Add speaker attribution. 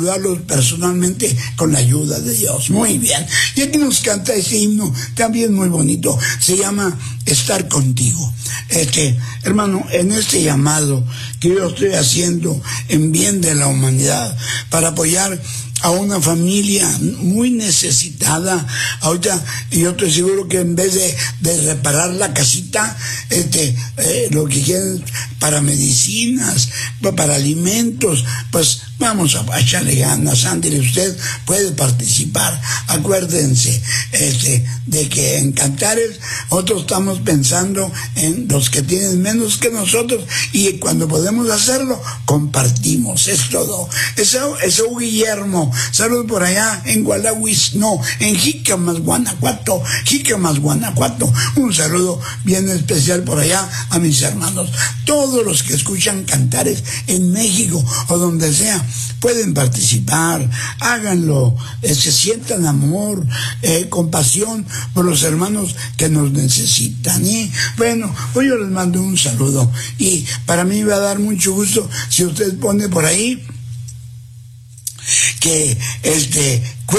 Speaker 1: ayudarlos personalmente con la ayuda de Dios. Muy bien. Y aquí nos canta ese himno también muy bonito. Se llama Estar Contigo. Hermano, en este llamado que yo estoy haciendo en bien de la humanidad para apoyar a una familia muy necesitada. Ahorita yo estoy seguro que en vez de reparar la casita, lo que quieren para medicinas, para alimentos, pues vamos a echarle ganas. Ándale, usted puede participar. Acuérdense de que en Cantares nosotros estamos pensando en los que tienen menos que nosotros, y cuando podemos hacerlo, compartimos. Es todo. Eso Guillermo, salud por allá en Gualahuis, no, en Jicamas, Guanajuato. Un saludo bien especial por allá a mis hermanos. Todos los que escuchan Cantares en México o donde sea, pueden participar, háganlo, se sientan amor, compasión por los hermanos que nos necesitan. Y bueno, hoy yo les mando un saludo, y para mí va a dar mucho gusto si usted pone por ahí que